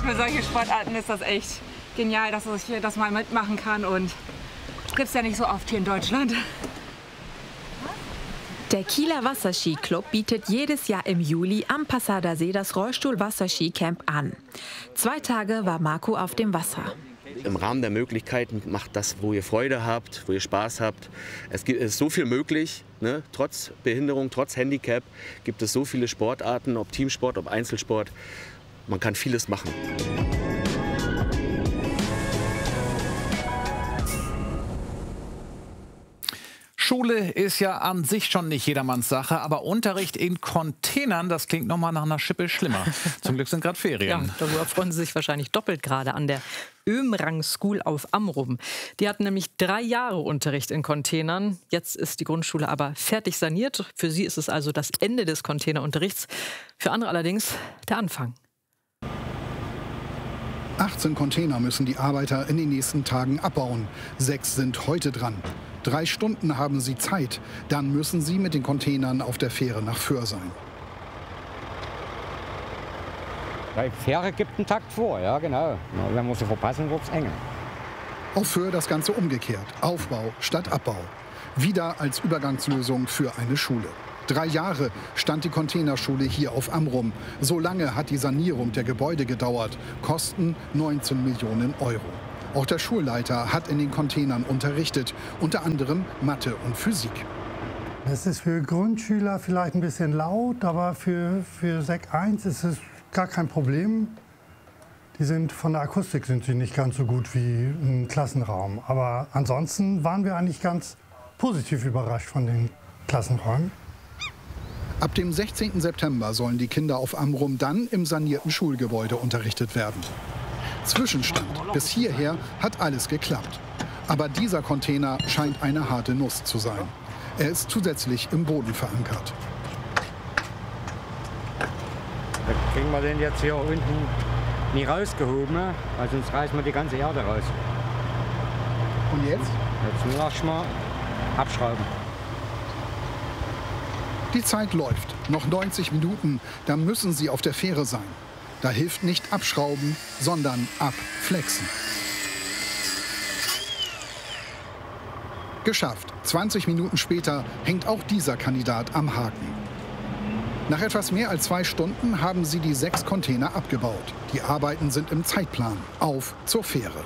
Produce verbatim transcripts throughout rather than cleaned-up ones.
für solche Sportarten ist das echt genial, dass ich hier das mal mitmachen kann. Und gibt es ja nicht so oft hier in Deutschland. Der Kieler Wasserskiclub bietet jedes Jahr im Juli am Passader See das Rollstuhl-Wasserskicamp an. Zwei Tage war Marco auf dem Wasser. Im Rahmen der Möglichkeiten macht das, wo ihr Freude habt, wo ihr Spaß habt. Es gibt, es ist so viel möglich, ne? Trotz Behinderung, trotz Handicap gibt es so viele Sportarten, ob Teamsport, ob Einzelsport. Man kann vieles machen. Schule ist ja an sich schon nicht jedermanns Sache, aber Unterricht in Containern, das klingt noch mal nach einer Schippe schlimmer. Zum Glück sind gerade Ferien. Ja, darüber freuen Sie sich wahrscheinlich doppelt gerade an der Ömrang School auf Amrum. Die hatten nämlich drei Jahre Unterricht in Containern. Jetzt ist die Grundschule aber fertig saniert. Für sie ist es also das Ende des Containerunterrichts. Für andere allerdings der Anfang. achtzehn Container müssen die Arbeiter in den nächsten Tagen abbauen. Sechs sind heute dran. Drei Stunden haben sie Zeit. Dann müssen sie mit den Containern auf der Fähre nach Föhr sein. Die Fähre gibt einen Takt vor, ja genau. Wenn wir sie verpassen, wird es eng. Auf Föhr das Ganze umgekehrt. Aufbau statt Abbau. Wieder als Übergangslösung für eine Schule. Drei Jahre stand die Containerschule hier auf Amrum. So lange hat die Sanierung der Gebäude gedauert. Kosten neunzehn Millionen Euro. Auch der Schulleiter hat in den Containern unterrichtet, unter anderem Mathe und Physik. Es ist für Grundschüler vielleicht ein bisschen laut, aber für, für Sek eins ist es gar kein Problem. Die sind von der Akustik sind sie nicht ganz so gut wie im Klassenraum. Aber ansonsten waren wir eigentlich ganz positiv überrascht von den Klassenräumen. Ab dem sechzehnten September sollen die Kinder auf Amrum dann im sanierten Schulgebäude unterrichtet werden. Zwischenstand: Bis hierher hat alles geklappt. Aber dieser Container scheint eine harte Nuss zu sein. Er ist zusätzlich im Boden verankert. Da kriegen wir den jetzt hier unten nie rausgehoben, weil sonst reißen wir die ganze Erde raus. Und jetzt? Jetzt nur noch mal abschrauben. Die Zeit läuft. Noch neunzig Minuten, dann müssen sie auf der Fähre sein. Da hilft nicht abschrauben, sondern abflexen. Geschafft. zwanzig Minuten später hängt auch dieser Kandidat am Haken. Nach etwas mehr als zwei Stunden haben sie die sechs Container abgebaut. Die Arbeiten sind im Zeitplan. Auf zur Fähre.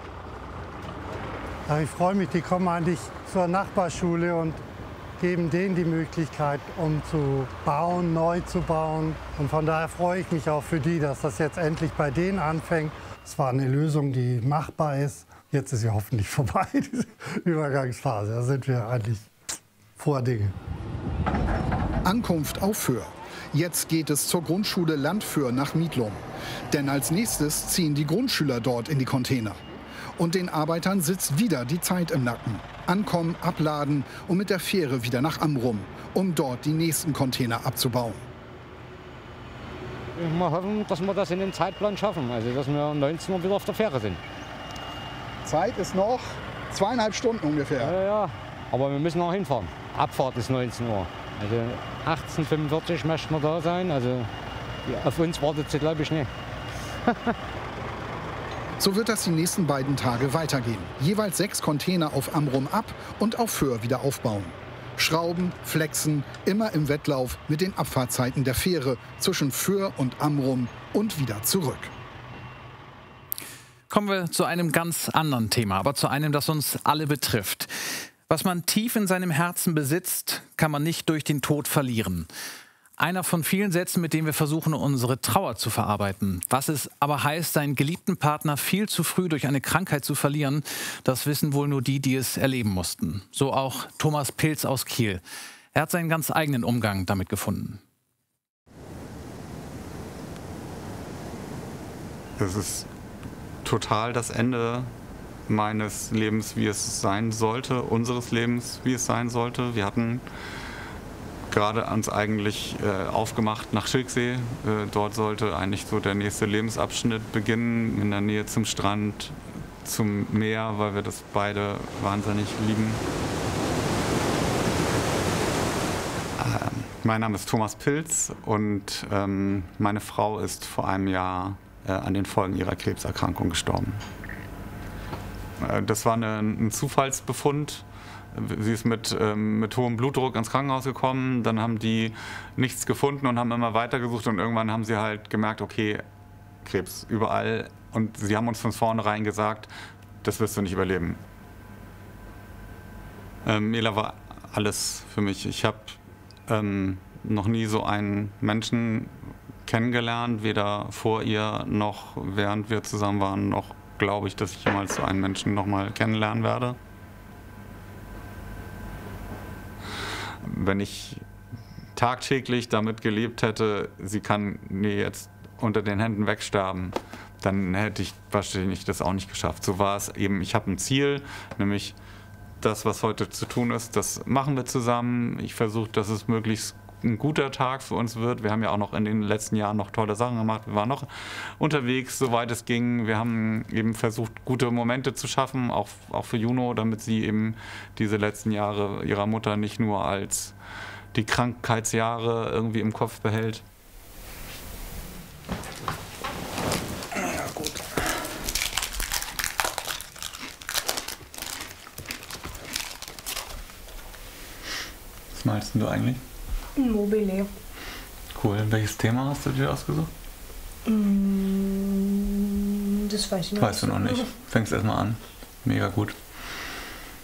Ja, ich freue mich, die kommen eigentlich zur Nachbarschule und geben denen die Möglichkeit, um zu bauen, neu zu bauen. Und von daher freue ich mich auch für die, dass das jetzt endlich bei denen anfängt. Es war eine Lösung, die machbar ist. Jetzt ist sie hoffentlich vorbei, diese Übergangsphase. Da sind wir eigentlich vor Dinge. Ankunft auf Föhr. Jetzt geht es zur Grundschule Landföhr nach Miedlum. Denn als nächstes ziehen die Grundschüler dort in die Container. Und den Arbeitern sitzt wieder die Zeit im Nacken. Ankommen, abladen und mit der Fähre wieder nach Amrum, um dort die nächsten Container abzubauen. Wir hoffen, dass wir das in den Zeitplan schaffen, also dass wir um neunzehn Uhr wieder auf der Fähre sind. Zeit ist noch zweieinhalb Stunden ungefähr. Ja, ja, aber wir müssen noch hinfahren. Abfahrt ist neunzehn Uhr. Also achtzehn Uhr fünfundvierzig möchten wir da sein, also auf uns wartet sie, glaube ich, nicht. So wird das die nächsten beiden Tage weitergehen. Jeweils sechs Container auf Amrum ab und auf Föhr wieder aufbauen. Schrauben, flexen, immer im Wettlauf mit den Abfahrtzeiten der Fähre zwischen Föhr und Amrum und wieder zurück. Kommen wir zu einem ganz anderen Thema, aber zu einem, das uns alle betrifft. Was man tief in seinem Herzen besitzt, kann man nicht durch den Tod verlieren. Einer von vielen Sätzen, mit denen wir versuchen, unsere Trauer zu verarbeiten. Was es aber heißt, seinen geliebten Partner viel zu früh durch eine Krankheit zu verlieren, das wissen wohl nur die, die es erleben mussten. So auch Thomas Pilz aus Kiel. Er hat seinen ganz eigenen Umgang damit gefunden. Das ist total das Ende meines Lebens, wie es sein sollte, unseres Lebens, wie es sein sollte. Wir hatten gerade uns eigentlich äh, aufgemacht nach Schilksee. Äh, dort sollte eigentlich so der nächste Lebensabschnitt beginnen, in der Nähe zum Strand, zum Meer, weil wir das beide wahnsinnig lieben. Ähm, mein Name ist Thomas Pilz und ähm, meine Frau ist vor einem Jahr äh, an den Folgen ihrer Krebserkrankung gestorben. Äh, das war eine, ein Zufallsbefund. Sie ist mit, ähm, mit hohem Blutdruck ins Krankenhaus gekommen, dann haben die nichts gefunden und haben immer weitergesucht und irgendwann haben sie halt gemerkt, okay, Krebs überall, und sie haben uns von vornherein gesagt, das wirst du nicht überleben. Ähm, Mela war alles für mich. Ich habe ähm, noch nie so einen Menschen kennengelernt, weder vor ihr noch während wir zusammen waren, noch glaube ich, dass ich jemals so einen Menschen noch mal kennenlernen werde. Wenn ich tagtäglich damit gelebt hätte, sie kann mir jetzt unter den Händen wegsterben, dann hätte ich wahrscheinlich das auch nicht geschafft. So war es eben, ich habe ein Ziel, nämlich das, was heute zu tun ist, das machen wir zusammen. Ich versuche, dass es möglichst ein guter Tag für uns wird. Wir haben ja auch noch in den letzten Jahren noch tolle Sachen gemacht. Wir waren noch unterwegs, soweit es ging. Wir haben eben versucht, gute Momente zu schaffen, auch, auch für Juno, damit sie eben diese letzten Jahre ihrer Mutter nicht nur als die Krankheitsjahre irgendwie im Kopf behält. Ja, gut. Was meinst du eigentlich? Mobile. Cool. Welches Thema hast du dir ausgesucht? Mm, das weiß ich noch Weißt du noch nicht. Fängst erstmal an. Mega gut.